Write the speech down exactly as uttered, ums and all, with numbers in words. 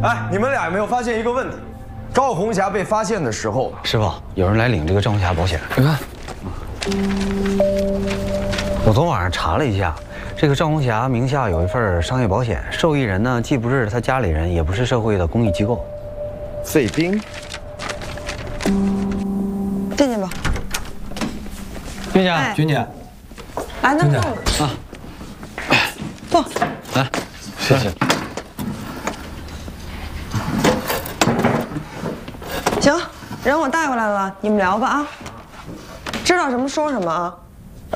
哎，你们俩有没有发现一个问题？赵红霞被发现的时候， 师傅，有人来领这个赵红霞保险。你看，我昨晚上查了一下，这个赵红霞名下有一份商业保险，受益人呢既不是他家里人，也不是社会的公益机构。 费冰。 进去吧。 君姐， 哎君姐， 来，那坐啊， 坐。 来，谢谢。 行，人我带过来了，你们聊吧啊。知道什么说什么啊。